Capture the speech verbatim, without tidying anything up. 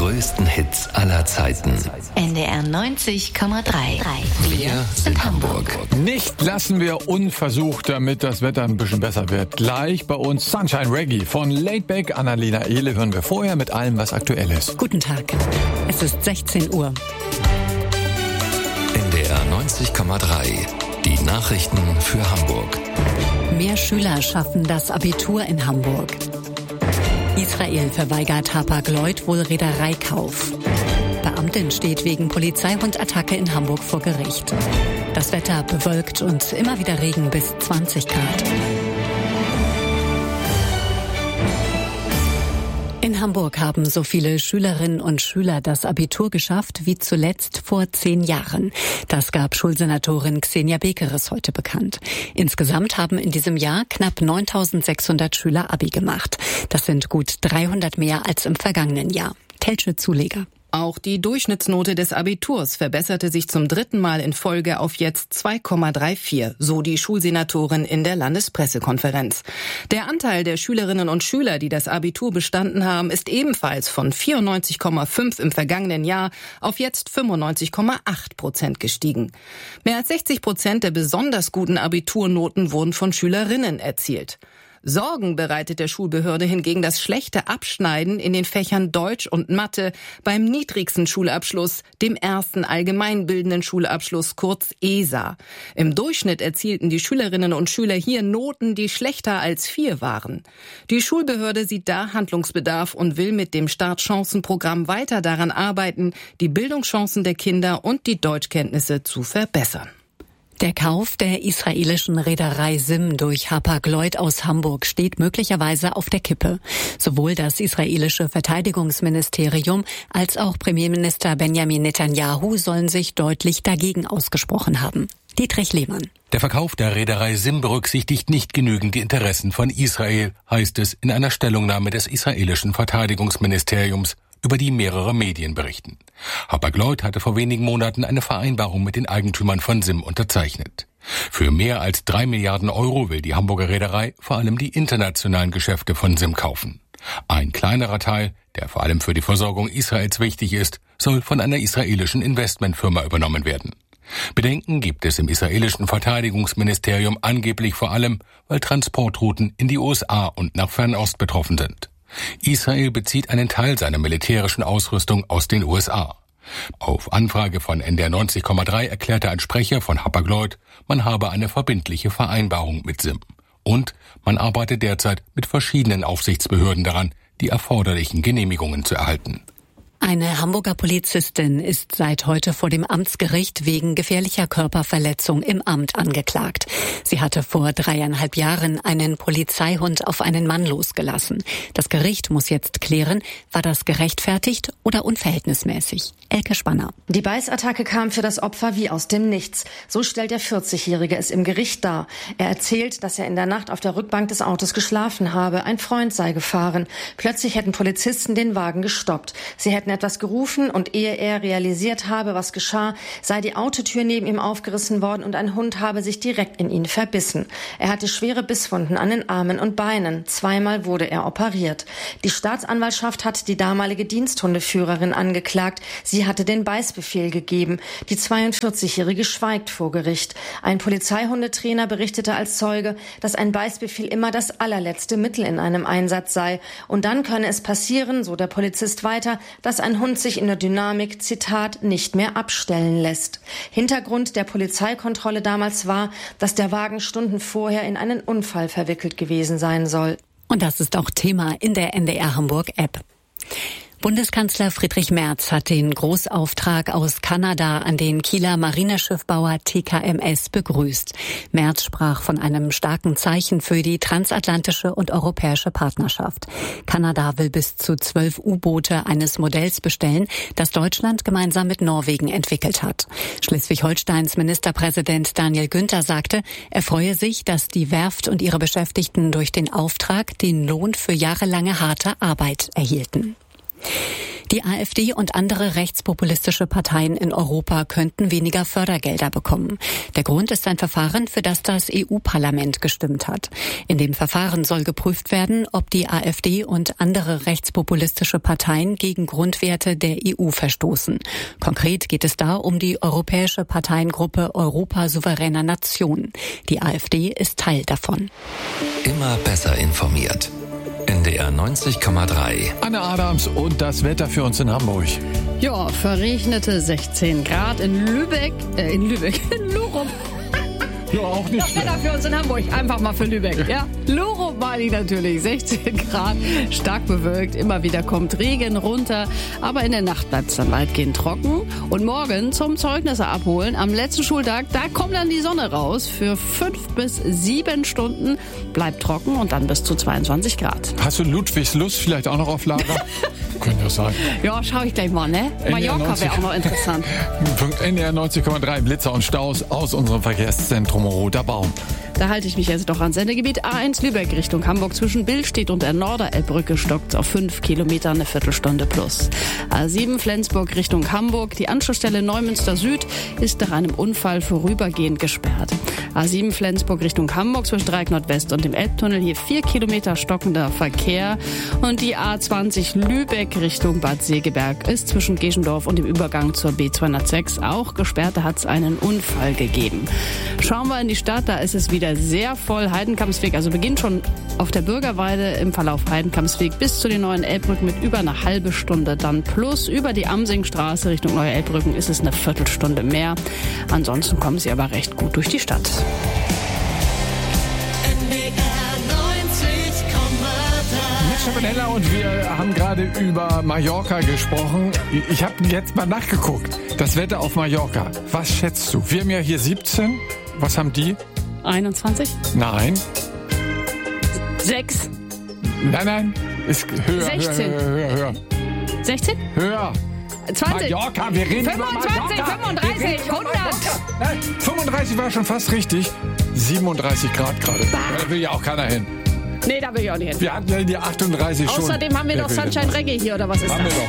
größten Hits aller Zeiten. N D R neunzig Komma drei. Wir sind Hamburg. Nicht lassen wir unversucht, damit das Wetter ein bisschen besser wird. Gleich bei uns Sunshine Reggae von Laidback. Annalena Ehle hören wir vorher mit allem, was aktuell ist. Guten Tag. Es ist sechzehn Uhr. N D R neunzig Komma drei. Die Nachrichten für Hamburg. Mehr Schüler schaffen das Abitur in Hamburg. Israel verweigert Hapag-Lloyd wohl Reedereikauf. Beamtin steht wegen Polizeihundattacke in Hamburg vor Gericht. Das Wetter bewölkt und immer wieder Regen bis zwanzig Grad. In Hamburg haben so viele Schülerinnen und Schüler das Abitur geschafft wie zuletzt vor zehn Jahren. Das gab Schulsenatorin Xenia Bekeres heute bekannt. Insgesamt haben in diesem Jahr knapp neuntausendsechshundert Schüler Abi gemacht. Das sind gut dreihundert mehr als im vergangenen Jahr. Telsche Zuleger. Auch die Durchschnittsnote des Abiturs verbesserte sich zum dritten Mal in Folge auf jetzt zwei Komma vierunddreißig, so die Schulsenatorin in der Landespressekonferenz. Der Anteil der Schülerinnen und Schüler, die das Abitur bestanden haben, ist ebenfalls von vierundneunzig Komma fünf im vergangenen Jahr auf jetzt fünfundneunzig Komma acht Prozent gestiegen. Mehr als sechzig Prozent der besonders guten Abiturnoten wurden von Schülerinnen erzielt. Sorgen bereitet der Schulbehörde hingegen das schlechte Abschneiden in den Fächern Deutsch und Mathe beim niedrigsten Schulabschluss, dem ersten allgemeinbildenden Schulabschluss, kurz E S A. Im Durchschnitt erzielten die Schülerinnen und Schüler hier Noten, die schlechter als vier waren. Die Schulbehörde sieht da Handlungsbedarf und will mit dem Startchancenprogramm weiter daran arbeiten, die Bildungschancen der Kinder und die Deutschkenntnisse zu verbessern. Der Kauf der israelischen Reederei Sim durch Hapag-Lloyd aus Hamburg steht möglicherweise auf der Kippe. Sowohl das israelische Verteidigungsministerium als auch Premierminister Benjamin Netanyahu sollen sich deutlich dagegen ausgesprochen haben. Dietrich Lehmann. Der Verkauf der Reederei Sim berücksichtigt nicht genügend die Interessen von Israel, heißt es in einer Stellungnahme des israelischen Verteidigungsministeriums, über die mehrere Medien berichten. Hapag-Lloyd hatte vor wenigen Monaten eine Vereinbarung mit den Eigentümern von Sim unterzeichnet. Für mehr als drei Milliarden Euro will die Hamburger Reederei vor allem die internationalen Geschäfte von Sim kaufen. Ein kleinerer Teil, der vor allem für die Versorgung Israels wichtig ist, soll von einer israelischen Investmentfirma übernommen werden. Bedenken gibt es im israelischen Verteidigungsministerium angeblich vor allem, weil Transportrouten in die U S A und nach Fernost betroffen sind. Israel bezieht einen Teil seiner militärischen Ausrüstung aus den U S A. Auf Anfrage von N D R neunzig Komma drei erklärte ein Sprecher von Hapag-Lloyd, man habe eine verbindliche Vereinbarung mit Sim. Und man arbeitet derzeit mit verschiedenen Aufsichtsbehörden daran, die erforderlichen Genehmigungen zu erhalten. Eine Hamburger Polizistin ist seit heute vor dem Amtsgericht wegen gefährlicher Körperverletzung im Amt angeklagt. Sie hatte vor dreieinhalb Jahren einen Polizeihund auf einen Mann losgelassen. Das Gericht muss jetzt klären, war das gerechtfertigt oder unverhältnismäßig? Elke Spanner. Die Beißattacke kam für das Opfer wie aus dem Nichts. So stellt der vierzigjährige es im Gericht dar. Er erzählt, dass er in der Nacht auf der Rückbank des Autos geschlafen habe. Ein Freund sei gefahren. Plötzlich hätten Polizisten den Wagen gestoppt. Sie hätten etwas gerufen und ehe er realisiert habe, was geschah, sei die Autotür neben ihm aufgerissen worden und ein Hund habe sich direkt in ihn verbissen. Er hatte schwere Bisswunden an den Armen und Beinen. Zweimal wurde er operiert. Die Staatsanwaltschaft hat die damalige Diensthundeführerin angeklagt. Sie hatte den Beißbefehl gegeben. Die zweiundvierzigjährige schweigt vor Gericht. Ein Polizeihundetrainer berichtete als Zeuge, dass ein Beißbefehl immer das allerletzte Mittel in einem Einsatz sei. Und dann könne es passieren, so der Polizist weiter, dass ein Hund sich in der Dynamik, Zitat, nicht mehr abstellen lässt. Hintergrund der Polizeikontrolle damals war, dass der Wagen Stunden vorher in einen Unfall verwickelt gewesen sein soll. Und das ist auch Thema in der N D R Hamburg App. Bundeskanzler Friedrich Merz hat den Großauftrag aus Kanada an den Kieler Marineschiffbauer T K M S begrüßt. Merz sprach von einem starken Zeichen für die transatlantische und europäische Partnerschaft. Kanada will bis zu zwölf U-Boote eines Modells bestellen, das Deutschland gemeinsam mit Norwegen entwickelt hat. Schleswig-Holsteins Ministerpräsident Daniel Günther sagte, er freue sich, dass die Werft und ihre Beschäftigten durch den Auftrag den Lohn für jahrelange harte Arbeit erhielten. Die AfD und andere rechtspopulistische Parteien in Europa könnten weniger Fördergelder bekommen. Der Grund ist ein Verfahren, für das das E U-Parlament gestimmt hat. In dem Verfahren soll geprüft werden, ob die AfD und andere rechtspopulistische Parteien gegen Grundwerte der E U verstoßen. Konkret geht es da um die europäische Parteiengruppe Europa souveräner Nationen. Die AfD ist Teil davon. Immer besser informiert. N D R neunzig Komma drei. Anne Adams und das Wetter für uns in Hamburg. Ja, verregnete sechzehn Grad in Lübeck, äh, in Lübeck, in Lurup. Ja, auch nicht. Das Wetter für uns in Hamburg, einfach mal für Lübeck, ja. Lurup meine ich natürlich, sechzehn Grad, stark bewölkt, immer wieder kommt Regen runter, aber in der Nacht bleibt es dann weitgehend trocken. Und morgen zum Zeugnisse abholen, am letzten Schultag, da kommt dann die Sonne raus, für fünf bis sieben Stunden, bleibt trocken und dann bis zu zweiundzwanzig Grad. Hast du Ludwigs Lust vielleicht auch noch auf Lager? Könnte ja sein. Ja, schau ich gleich mal, ne? Mallorca wäre auch noch interessant. N D R neunzig Komma drei, Blitzer und Staus aus unserem Verkehrszentrum Roter Baum. Da halte ich mich jetzt doch an Sendegebiet A eins Lübeck Richtung Hamburg zwischen Billstedt und der Norderelbbrücke stockt auf fünf Kilometer eine Viertelstunde plus. A sieben Flensburg Richtung Hamburg, die Anschlussstelle Neumünster Süd ist nach einem Unfall vorübergehend gesperrt. A sieben Flensburg Richtung Hamburg zwischen Dreieck Nordwest und dem Elbtunnel hier vier Kilometer stockender Verkehr. Und die A zwanzig Lübeck Richtung Bad Segeberg ist zwischen Geschendorf und dem Übergang zur B zweihundertsechs auch gesperrt. Da hat es einen Unfall gegeben. Schauen wir in die Stadt, da ist es wieder sehr voll. Heidenkampsweg, also beginnt schon auf der Bürgerweide im Verlauf Heidenkampsweg bis zu den neuen Elbbrücken mit über eine halbe Stunde. Dann plus über die Amsingstraße Richtung Neue Elbbrücken ist es eine Viertelstunde mehr. Ansonsten kommen Sie aber recht gut durch die Stadt. Heller und wir haben gerade über Mallorca gesprochen. Ich habe jetzt mal nachgeguckt. Das Wetter auf Mallorca. Was schätzt du? Wir haben ja hier siebzehn. Was haben die? einundzwanzig? Nein. sechs? Nein, nein. Ist höher, sechzehn? höher, höher, höher. sechzehn? Höher. zwanzig? Mallorca, wir reden fünfundzwanzig, über Mallorca. fünfunddreißig, hundert. Nein, fünfunddreißig war schon fast richtig. siebenunddreißig Grad gerade. Da will ja auch keiner hin. Nee, da will ich auch nicht hin. Wir hatten ja die achtunddreißig schon. Außerdem haben wir Wer noch will Sunshine denn? Reggae hier, oder was ist Haben das? wir doch.